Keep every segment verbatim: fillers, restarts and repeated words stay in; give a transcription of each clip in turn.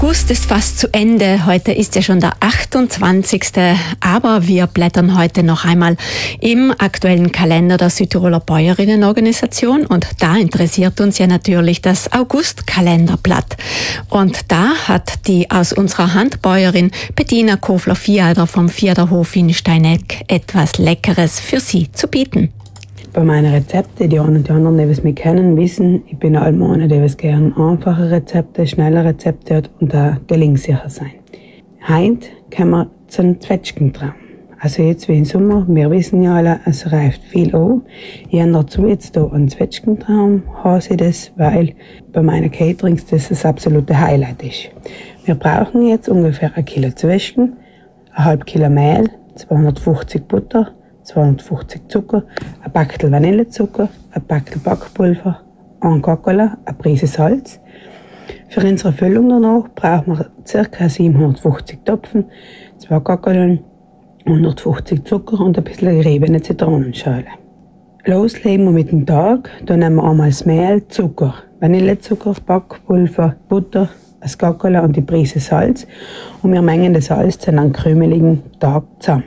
August ist fast zu Ende. Heute ist ja schon der achtundzwanzigste Aber wir blättern heute noch einmal im aktuellen Kalender der Südtiroler Bäuerinnenorganisation. Und da interessiert uns ja natürlich das August-Kalenderblatt. Und da hat die aus unserer Hand Bäuerin Bettina Kofler-Vierheider vom Vierderhof in Steineck etwas Leckeres für Sie zu bieten. Bei meinen Rezepten, die einen und die anderen, die es mich kennen, wissen, ich bin allem einer, der gerne einfache Rezepte, schnelle Rezepte hat und auch gelingsicher sein. Heute kommen wir zum Zwetschgentraum. Also jetzt wie im Sommer, wir wissen ja alle, es reift viel an. Ich habe dazu jetzt hier einen Zwetschgentraum, habe ich das, weil bei meinen Caterings das das absolute Highlight ist. Wir brauchen jetzt ungefähr ein Kilo Zwetschgen, ein halb Kilo Mehl, zweihundertfünfzig Butter, zweihundertfünfzig Zucker, ein Backel Vanillezucker, ein Backel Backpulver, ein Kakao, eine Prise Salz. Für unsere Füllung danach brauchen wir ca. siebenhundertfünfzig Topfen, zwei Kakao, hundertfünfzig Zucker und ein bisschen geriebene Zitronenschale. Loslegen wir mit dem Tag. Da nehmen wir einmal das Mehl, Zucker, Vanillezucker, Backpulver, Butter, das Kakao und die Prise Salz. Und wir mengen das alles zu einem krümeligen Tag zusammen.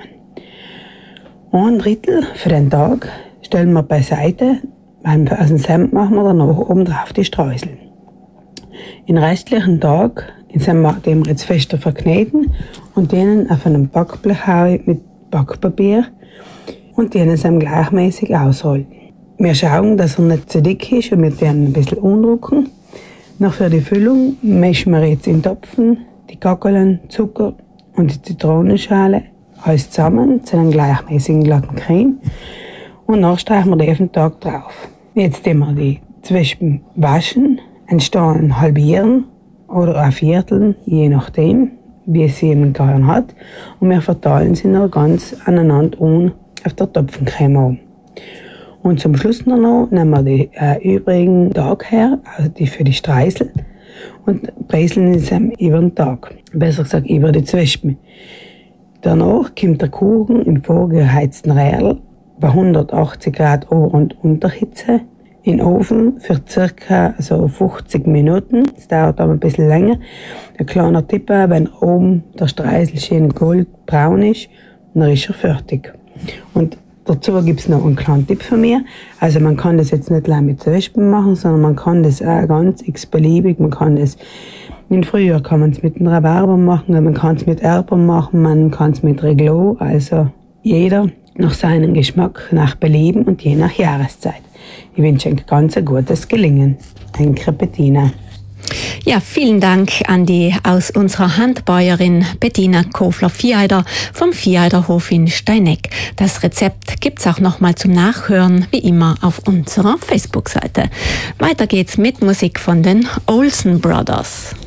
Ein Drittel für den Tag stellen wir beiseite, weil aus dem Senf machen wir danach oben drauf die Streusel. Den restlichen Tag sind wir den wir jetzt fester verkneten und denen auf einem Backblech haue mit Backpapier und denen sind gleichmäßig ausrollen. Wir schauen, dass er nicht zu dick ist und wir den ein bisschen umdrücken. Nach für die Füllung mischen wir jetzt in den Topfen die Kakao, Zucker und die Zitronenschale alles zusammen zu einem gleichmäßigen glatten Creme und dann streichen wir den auf den Tag drauf. Jetzt tun wir die Zwetschgen waschen, einen Stein halbieren oder ein Viertel, je nachdem, wie es jemand gern hat, und wir verteilen sie noch ganz aneinander un auf der Topfencreme um. Und zum Schluss noch nehmen wir die äh, übrigen Tag her, also die für die Streusel, und präseln sie über den Tag, besser gesagt über die Zwetschgen. Danach kommt der Kuchen im vorgeheizten Rädel bei hundertachtzig Grad Ober- und Unterhitze in den Ofen für ca. so fünfzig Minuten. Das dauert aber ein bisschen länger. Ein kleiner Tipp, wenn oben der Streusel schön goldbraun ist, dann ist er fertig. Und dazu gibt es noch einen kleinen Tipp von mir. Also man kann das jetzt nicht allein mit Zwetschgen machen, sondern man kann das auch ganz x-beliebig. Man kann das im Frühjahr kann man es mit einem Rhabarber machen, man kann es mit Erdbeeren machen, man kann es mit Reglo, also jeder nach seinem Geschmack, nach Belieben und je nach Jahreszeit. Ich wünsche ein ganz gutes Gelingen. Danke, Bettina. Ja, vielen Dank an die aus unserer Hand Bäuerin Bettina Kofler-Vierheider vom Vierheiderhof in Steineck. Das Rezept gibt's auch nochmal zum Nachhören, wie immer auf unserer Facebook-Seite. Weiter geht's mit Musik von den Olsen Brothers.